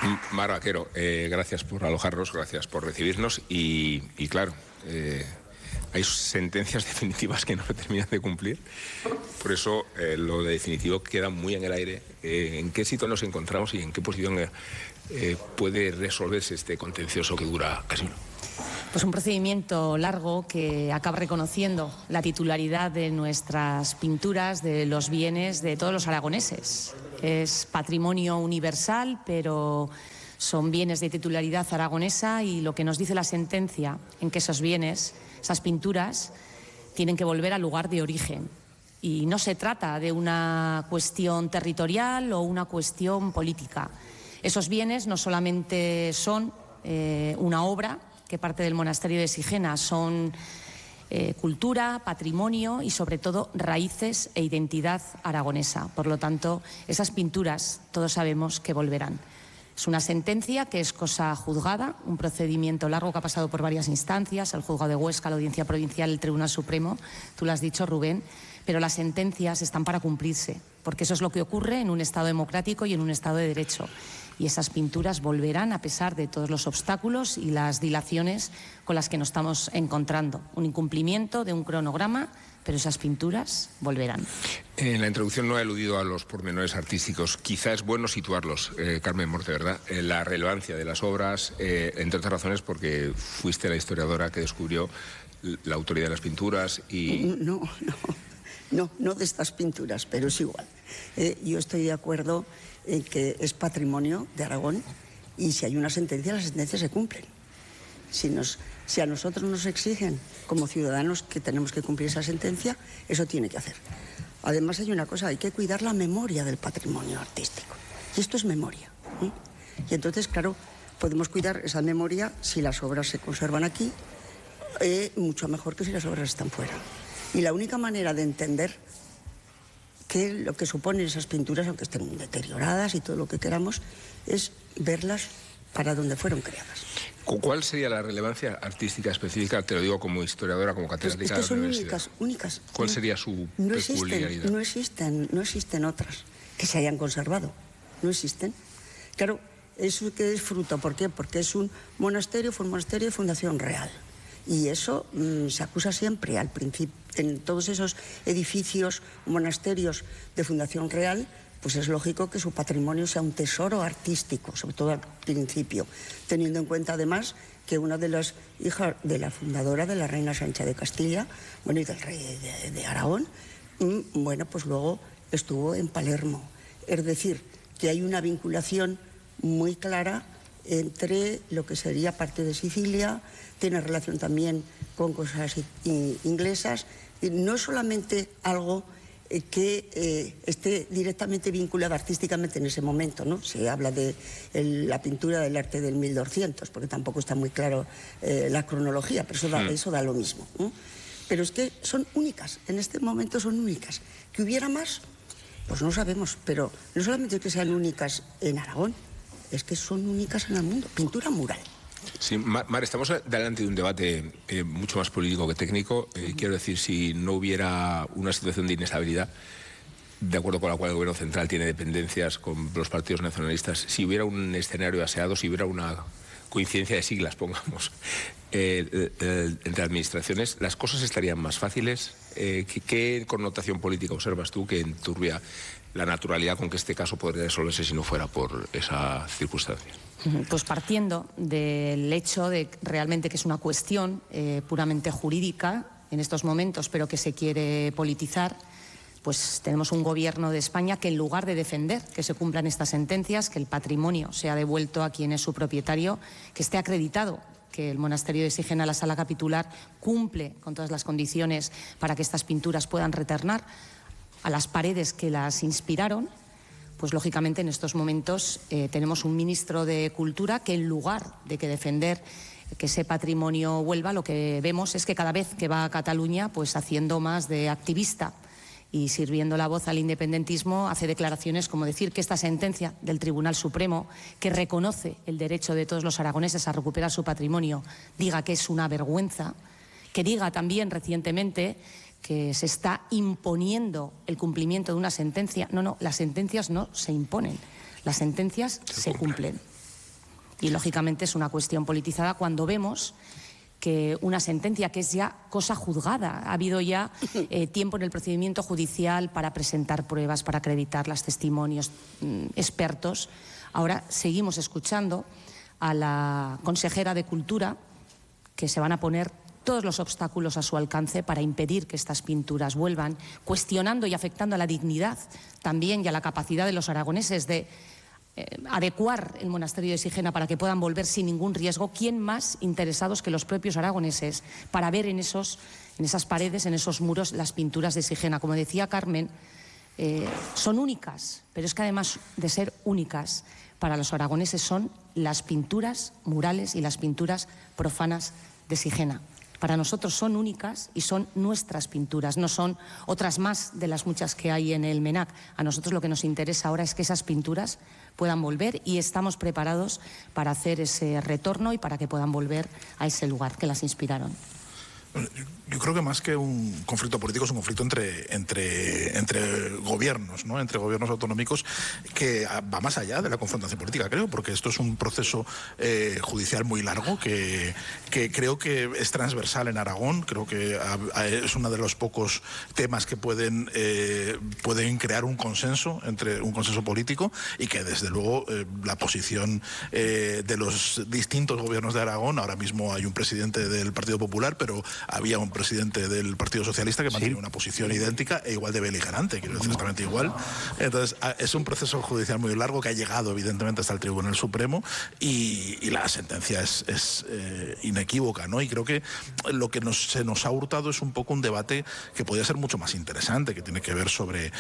Mar Vaquero, gracias por alojarnos, gracias por recibirnos y claro, hay sentencias definitivas que no se terminan de cumplir, por eso lo de definitivo queda muy en el aire. ¿En qué sitio nos encontramos y en qué posición puede resolverse este contencioso que dura casi uno? Pues un procedimiento largo que acaba reconociendo la titularidad de nuestras pinturas, de los bienes de todos los aragoneses. Es patrimonio universal, pero son bienes de titularidad aragonesa y lo que nos dice la sentencia en que esos bienes, esas pinturas, tienen que volver al lugar de origen. Y no se trata de una cuestión territorial o una cuestión política. Esos bienes no solamente son una obra que parte del monasterio de Sigena, son cultura, patrimonio y sobre todo raíces e identidad aragonesa. Por lo tanto, esas pinturas todos sabemos que volverán. Es una sentencia que es cosa juzgada, un procedimiento largo que ha pasado por varias instancias, el juzgado de Huesca, la Audiencia Provincial, el Tribunal Supremo, tú lo has dicho, Rubén, pero las sentencias están para cumplirse, porque eso es lo que ocurre en un Estado democrático y en un Estado de Derecho. Y esas pinturas volverán a pesar de todos los obstáculos y las dilaciones con las que nos estamos encontrando. Un incumplimiento de un cronograma, pero esas pinturas volverán. En la introducción no he aludido a los pormenores artísticos. Quizá es bueno situarlos, Carmen Morte, ¿verdad? La relevancia de las obras, entre otras razones porque fuiste la historiadora que descubrió la autoría de las pinturas y... No de estas pinturas, pero es igual. Yo estoy de acuerdo en que es patrimonio de Aragón y si hay una sentencia, las sentencias se cumplen. Si a nosotros nos exigen como ciudadanos que tenemos que cumplir esa sentencia, eso tiene que hacer. Además hay una cosa, hay que cuidar la memoria del patrimonio artístico. Y esto es memoria. Y entonces, claro, podemos cuidar esa memoria si las obras se conservan aquí, mucho mejor que si las obras están fuera. Y la única manera de entender que lo que suponen esas pinturas, aunque estén deterioradas y todo lo que queramos, es verlas para donde fueron creadas. ¿Cuál sería la relevancia artística específica? Te lo digo como historiadora, como catedrática de la universidad. Son únicas. ¿Cuál sería su peculiaridad? No existen otras que se hayan conservado. No existen. Claro, eso que es fruto. ¿Por qué? Porque es un monasterio, fue un monasterio de fundación real. Y eso se acusa siempre al principio. En todos esos edificios, monasterios de fundación real, pues es lógico que su patrimonio sea un tesoro artístico, sobre todo al principio, teniendo en cuenta además que una de las hijas de la fundadora de la reina Sancha de Castilla, bueno, y del rey de Aragón, bueno, pues luego estuvo en Palermo. Es decir, que hay una vinculación muy clara entre lo que sería parte de Sicilia, tiene relación también con cosas inglesas, y no es solamente algo que esté directamente vinculado artísticamente en ese momento, ¿no? Se habla de la pintura del arte del 1200, porque tampoco está muy claro la cronología, pero eso da lo mismo, ¿no? Pero es que son únicas, en este momento son únicas. ¿Que hubiera más? Pues no sabemos, pero no solamente es que sean únicas en Aragón, es que son únicas en el mundo. Pintura mural. Sí, Mar, estamos delante de un debate mucho más político que técnico. Quiero decir, si no hubiera una situación de inestabilidad, de acuerdo con la cual el gobierno central tiene dependencias con los partidos nacionalistas, si hubiera un escenario aseado, si hubiera una coincidencia de siglas, pongamos, entre administraciones, ¿las cosas estarían más fáciles? ¿Qué connotación política observas tú que enturbia la naturalidad con que este caso podría resolverse si no fuera por esa circunstancia? Pues partiendo del hecho de realmente que es una cuestión puramente jurídica en estos momentos, pero que se quiere politizar, pues tenemos un gobierno de España que en lugar de defender que se cumplan estas sentencias, que el patrimonio sea devuelto a quien es su propietario, que esté acreditado que el monasterio de Sigena, la sala capitular, cumple con todas las condiciones para que estas pinturas puedan retornar a las paredes que las inspiraron, pues lógicamente en estos momentos tenemos un ministro de Cultura que en lugar de que defender que ese patrimonio vuelva, lo que vemos es que cada vez que va a Cataluña, pues haciendo más de activista y sirviendo la voz al independentismo, hace declaraciones como decir que esta sentencia del Tribunal Supremo, que reconoce el derecho de todos los aragoneses a recuperar su patrimonio, diga que es una vergüenza, que diga también recientemente que se está imponiendo el cumplimiento de una sentencia. No, las sentencias no se imponen, las sentencias se cumplen. Y lógicamente es una cuestión politizada cuando vemos que una sentencia que es ya cosa juzgada. Ha habido ya tiempo en el procedimiento judicial para presentar pruebas, para acreditar los testimonios expertos. Ahora seguimos escuchando a la consejera de Cultura que se van a poner todos los obstáculos a su alcance para impedir que estas pinturas vuelvan, cuestionando y afectando a la dignidad también y a la capacidad de los aragoneses de adecuar el monasterio de Sigena para que puedan volver sin ningún riesgo. ¿Quién más interesados que los propios aragoneses para ver en esas paredes, en esos muros, las pinturas de Sigena? Como decía Carmen, son únicas, pero es que además de ser únicas para los aragoneses son las pinturas murales y las pinturas profanas de Sigena. Para nosotros son únicas y son nuestras pinturas, no son otras más de las muchas que hay en el MENAC. A nosotros lo que nos interesa ahora es que esas pinturas puedan volver y estamos preparados para hacer ese retorno y para que puedan volver a ese lugar que las inspiraron. Yo creo que más que un conflicto político es un conflicto entre gobiernos, ¿no? Entre gobiernos autonómicos, que va más allá de la confrontación política, creo, porque esto es un proceso judicial muy largo que creo que es transversal en Aragón. Creo que es uno de los pocos temas que pueden crear un consenso político, y que desde luego la posición de los distintos gobiernos de Aragón, ahora mismo hay un presidente del Partido Popular, pero había un presidente del Partido Socialista que mantiene una posición idéntica e igual de beligerante, quiero decir, exactamente igual. Entonces, es un proceso judicial muy largo que ha llegado, evidentemente, hasta el Tribunal Supremo, y la sentencia es inequívoca, ¿no? Y creo que lo que se nos ha hurtado es un poco un debate que podría ser mucho más interesante, que tiene que ver sobre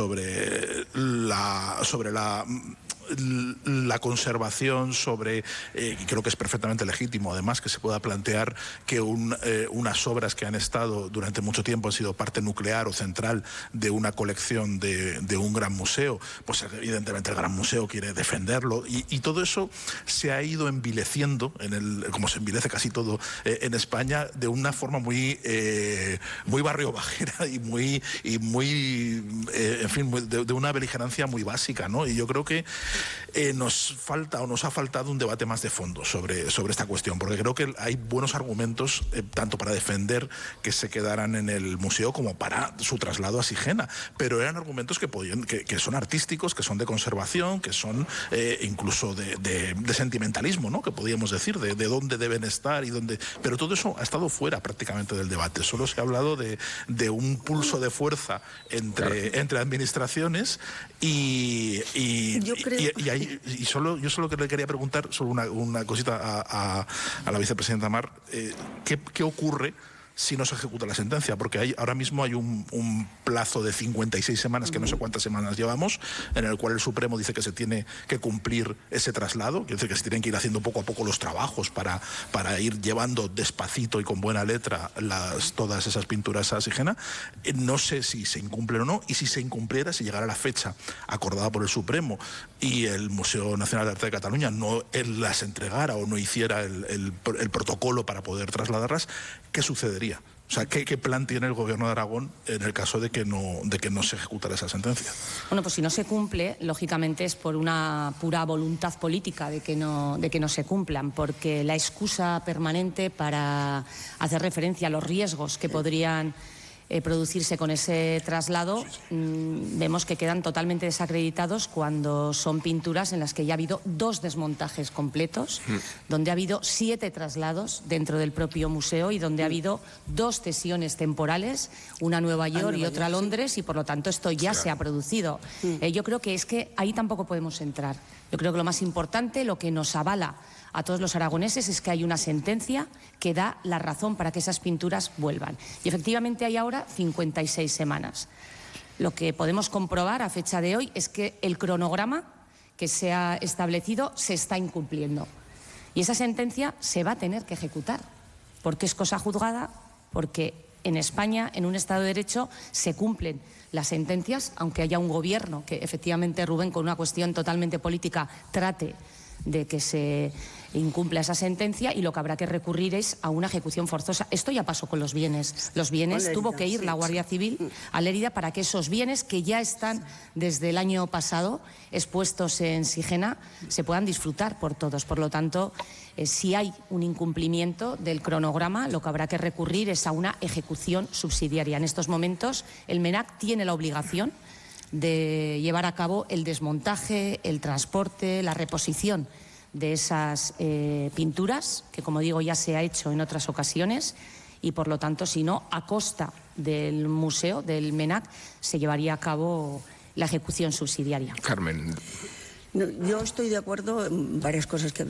la conservación, y creo que es perfectamente legítimo además que se pueda plantear que unas obras que han estado durante mucho tiempo han sido parte nuclear o central de una colección de un gran museo, pues evidentemente el gran museo quiere defenderlo, y todo eso se ha ido envileciendo, como se envilece casi todo en España, de una forma muy barrio bajera y muy en fin, de una beligerancia muy básica, ¿no? Y yo creo que nos ha faltado un debate más de fondo sobre esta cuestión, porque creo que hay buenos argumentos tanto para defender que se quedaran en el museo como para su traslado a Sigena, pero eran argumentos que son artísticos, que son de conservación, que son incluso de sentimentalismo, ¿no? Que podríamos decir, de dónde deben estar y dónde... Pero todo eso ha estado fuera prácticamente del debate. Solo se ha hablado de un pulso de fuerza entre administraciones, yo solo que le quería preguntar sobre una cosita a la vicepresidenta Mar. ¿Qué ocurre si no se ejecuta la sentencia? Porque ahora mismo hay un plazo de 56 semanas, que no sé cuántas semanas llevamos, en el cual el Supremo dice que se tiene que cumplir ese traslado, quiere decir que se tienen que ir haciendo poco a poco los trabajos para ir llevando despacito y con buena letra todas esas pinturas a Sigena. No sé si se incumplen o no, y si se incumpliera, si llegara la fecha acordada por el Supremo y el Museo Nacional de Arte de Cataluña no las entregara o no hiciera el protocolo para poder trasladarlas, ¿qué sucedería? O sea, ¿qué plan tiene el Gobierno de Aragón en el caso de que no se ejecutara esa sentencia? Bueno, pues si no se cumple, lógicamente es por una pura voluntad política de que no se cumplan, porque la excusa permanente para hacer referencia a los riesgos que podrían producirse con ese traslado, vemos que quedan totalmente desacreditados cuando son pinturas en las que ya ha habido 2 desmontajes completos, donde ha habido 7 traslados dentro del propio museo y donde ha habido 2 cesiones temporales, una a Nueva York y otra a Londres, y por lo tanto esto ya se ha producido. Yo creo que es que ahí tampoco podemos entrar. Yo creo que lo más importante, lo que nos avala a todos los aragoneses, es que hay una sentencia que da la razón para que esas pinturas vuelvan. Y efectivamente hay ahora 56 semanas. Lo que podemos comprobar a fecha de hoy es que el cronograma que se ha establecido se está incumpliendo. Y esa sentencia se va a tener que ejecutar, porque es cosa juzgada, porque en España, en un Estado de Derecho, se cumplen las sentencias, aunque haya un gobierno que efectivamente, Rubén, con una cuestión totalmente política, trate de que se incumpla esa sentencia, y lo que habrá que recurrir es a una ejecución forzosa. Esto ya pasó con los bienes. Los bienes tuvo que ir la Guardia Civil a Lérida para que esos bienes, que ya están desde el año pasado expuestos en Sigena, se puedan disfrutar por todos. Por lo tanto, si hay un incumplimiento del cronograma, lo que habrá que recurrir es a una ejecución subsidiaria. En estos momentos, el MENAC tiene la obligación de llevar a cabo el desmontaje, el transporte, la reposición de esas pinturas, que, como digo, ya se ha hecho en otras ocasiones, y por lo tanto, si no, a costa del museo, del MENAC, se llevaría a cabo la ejecución subsidiaria. Carmen. No, yo estoy de acuerdo en varias cosas que